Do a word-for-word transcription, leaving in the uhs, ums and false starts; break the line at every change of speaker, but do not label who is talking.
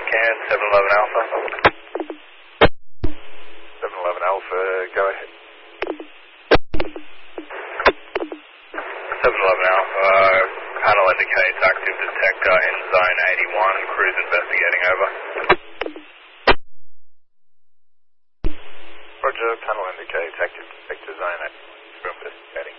can, seven eleven Alpha.
seven eleven Alpha, go ahead.
seven eleven Alpha, panel indicates active detector in zone eighty-one, cruise investigating, over.
Roger, panel indicates active detector zone eighty-one, investigating.